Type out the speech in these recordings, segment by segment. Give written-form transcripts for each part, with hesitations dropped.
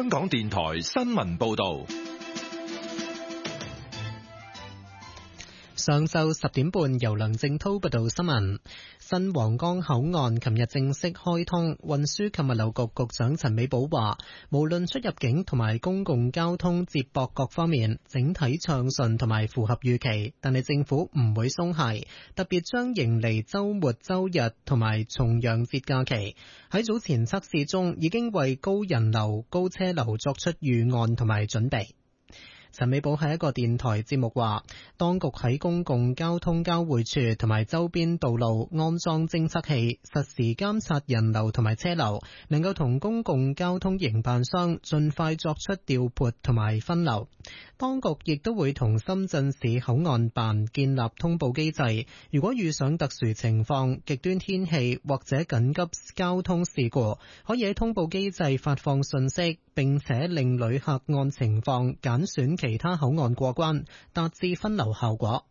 香港電台新聞報道。 上晝10點半，由梁正滔報道新聞。新皇崗口岸琴日正式開通，運輸及物流局局長陳美寶話，無論出入境同埋公共交通接駁各方面，整體暢順同埋符合預期，但係政府唔會鬆懈，特別將迎嚟週末週日同埋重陽節假期。喺早前測試中，已經為高人流、高車流作出預案同埋準備。陳美寶喺一個電台節目話，當局喺公共交通交匯處同埋周邊道路安裝偵測器，實時監察人流同埋車流，能夠同公共交通營辦商盡快作出調撥同埋分流。當局亦都會同深圳市口岸辦建立通報機制，如果遇上特殊情況、極端天氣或者緊急交通事故，可以喺通報機制發放信息，並且令旅客按情況揀選其他口岸過關，達至分流效果。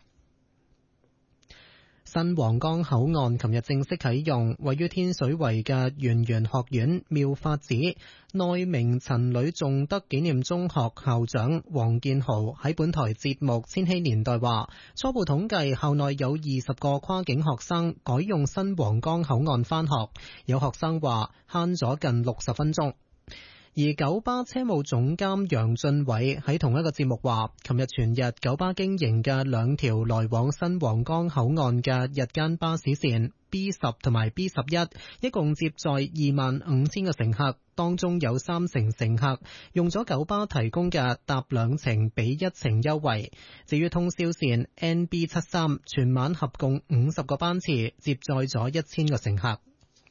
新皇崗口岸琴日正式啟用，位於天水圍嘅圓玄學院妙法寺內明陳呂頌德紀念中學校長黃建豪喺本台節目《千禧年代》話，初步統計校內有20個跨境學生改用新皇崗口岸返學，有學生話慳咗近60分鐘。而九巴車務總監楊俊偉喺同一個節目話，琴日全日九巴經營嘅兩條來往新皇崗口岸嘅日間巴士線 B10 同埋 B11， 一共接載25,000個乘客，當中有30%乘客用咗九巴提供嘅搭2程比1程優惠。至於通宵線 NB73， 全晚合共50個班次，接載咗1000個乘客。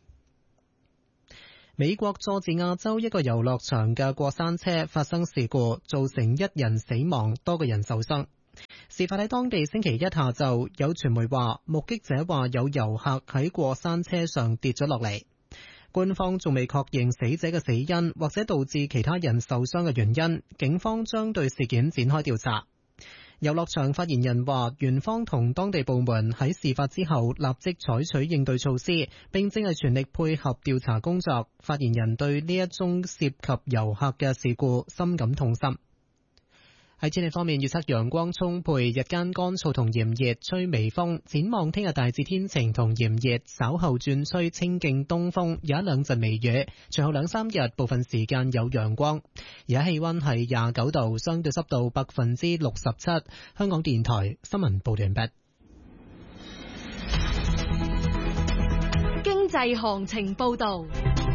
美國佐治亞州一個遊樂場嘅過山車發生事故，造成1人死亡，多個人受傷。事發喺當地星期一下晝，有傳媒話，目擊者話有遊客喺過山車上跌咗落嚟。官方仲未確認死者嘅死因或者導致其他人受傷嘅原因，警方將對事件展開調查。遊樂場發言人話，園方同當地部門喺事發之後立即採取應對措施，並正係全力配合調查工作。發言人對呢一宗涉及遊客嘅事故深感痛心。喺天氣方面，預測陽光充沛，日間乾燥同炎熱，吹微風。展望聽日大致天晴同炎熱，稍後轉吹清勁東風，有1-2陣微雨。隨後2-3日部分時間有陽光。而家氣溫係29度，相對濕度67%。香港電台新聞報道完畢。 經濟行情報道。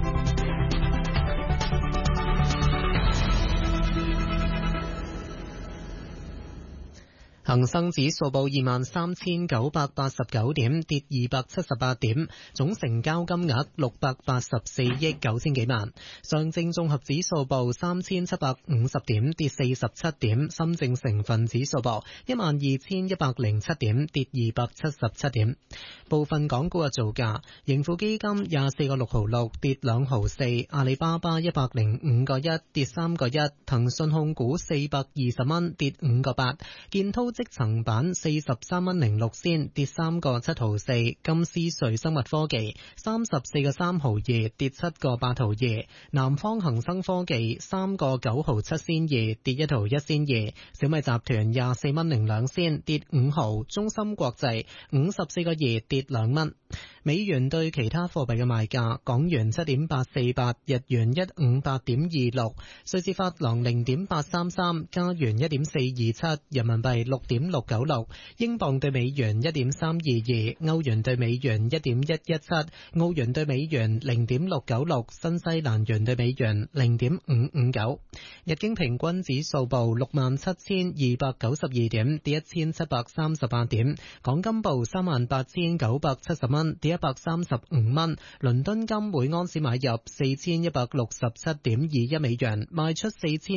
恒生指數報23,989點，跌278點，總成交金額684億9千幾萬。上證綜合指數報3,750點，跌47點。深證成分指數報12,107點，跌277點。部分港股嘅造價：盈富基金24個6毫6，跌2毫4；阿里巴巴105個1，跌3個1；騰訊控股420蚊，跌5個8；建滔積層板43蚊06仙，跌3個7毫4；金斯瑞生物科技34個3毫2，跌7個8毫2；南方恒生科技3個9毫7仙2，跌1毫1仙2；小米集團24蚊02仙，跌5毫；中芯國際54個2，跌2蚊。美元對其他貨幣嘅賣價：港元7.848，日元158.26，瑞士法郎0.833，加元1.427，人民幣6.696，英鎊對美元1.322，歐元對美元1.117，澳元對美元0.696，新西蘭元對美元0.559。日經平均指數報67,292點，跌1738點。港金報38,970蚊，跌135蚊。倫敦金每安士買入4167.21美元，賣出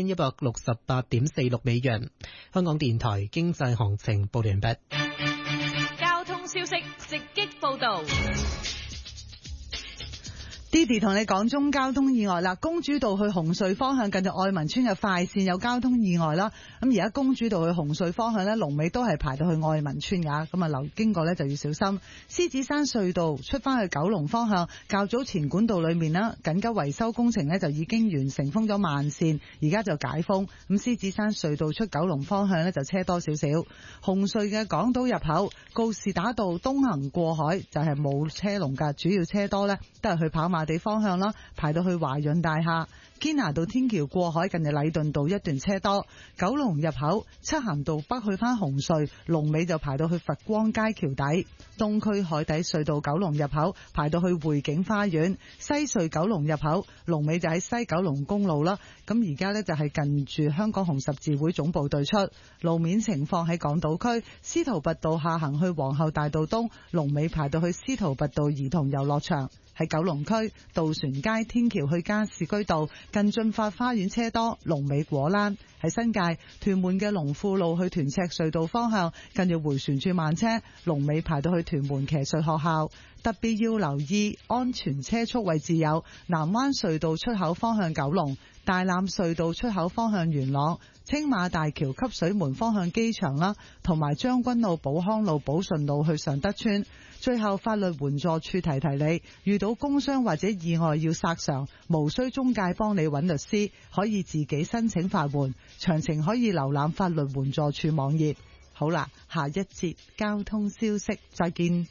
4168.46美元。香港電台經濟行情報完畢。 交通消息直擊報道。 Didi 同你講中交通意外啦，公主道去紅隧方向近住愛民村嘅快線有交通意外啦。咁而家公主道去紅隧方向呢，龍尾都係排到去愛民村噶，咁啊經過呢就要小心。獅子山隧道出翻去九龍方向，較早前管道裏面啦，緊急維修工程呢就已經完成，封咗慢線，而家就解封。咁獅子山隧道出九龍方向呢就車多少少。紅隧嘅港島入口告士打道東行過海就係冇車龍噶，主要車多呢都係去跑馬地方向啦，排到去華潤大廈。堅拿道天橋過海近住禮頓道一段車多。九龍入口漆咸道北去翻紅隧，龍尾就排到去佛光街橋底。東區海底隧道九龍入口排到去匯景花園。西隧九龍入口龍尾就喺西九龍公路啦。咁而家呢，就係近住香港紅十字會總部對出。路面情況喺港島區司徒拔道下行去皇后大道東，龍尾排到去司徒拔道兒童遊樂場。喺九龍區渡船街天橋去加士居道近駿發花園車多，龍尾果欄。喺新界屯門嘅龍富路去屯赤隧道方向近住迴旋處慢車，龍尾排到去屯門騎術學校。特別要留意安全車速位置有南灣隧道出口方向九龍、大欖隧道出口方向元朗、青馬大橋汲水門方向機場啦，同埋將軍澳寶康路寶順路去尚德村。最後法律援助處提提你，遇到工傷或者意外要索償，無需中介幫你揾律師，可以自己申請法援。詳情可以瀏覽法律援助處網頁。好啦，下一節交通消息，再見。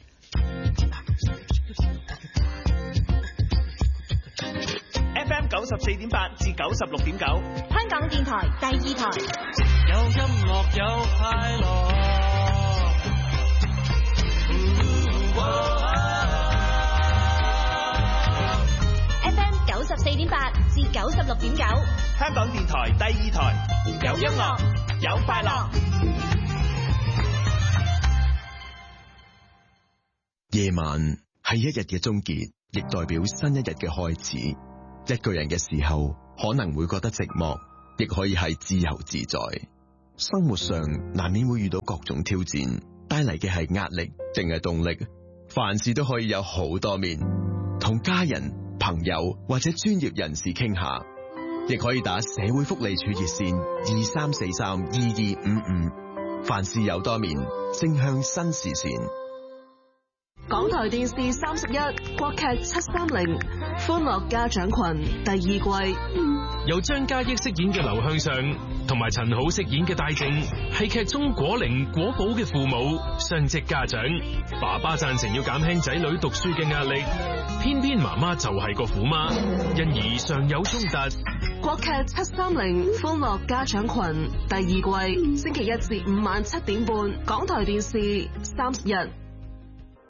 FM 94.8至96.9， 香港電台第二台。 有音樂有快樂。 FM 94.8至96.9， 香港電台第二台，有音樂有快樂。 夜晚係一日嘅終結，亦代表新一日嘅開始。一個人嘅時候，可能會覺得寂寞，亦可以係自由自在。生活上難免會遇到各種挑戰，帶嚟嘅係壓力定係動力？凡事都可以有好多面，同家人、朋友或者專業人士傾下，亦可以打社會福利署熱線23432255。凡事有多面，正向新視線。 港台電視31國劇730歡樂家長群第2季， 由張嘉益飾演嘅劉向上同埋陳好飾演嘅戴靜，係劇中果靈果寶嘅父母，雙職家長。爸爸贊成要減輕仔女讀書嘅壓力，偏偏媽媽就係個虎媽，因而常有衝突。 國劇730歡樂家長群第2季，星期1至5晚7點半，港台電視31。